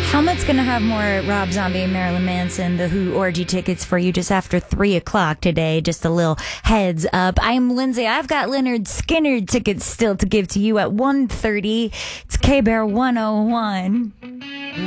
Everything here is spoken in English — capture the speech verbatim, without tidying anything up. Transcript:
Helmet's going to have more Rob Zombie, Marilyn Manson, The Who orgy tickets for you just after three o'clock today. Just a little heads up. I'm Lindsay. I've got Leonard Skinner tickets still to give to you at one thirty. It's K-Bear one oh one.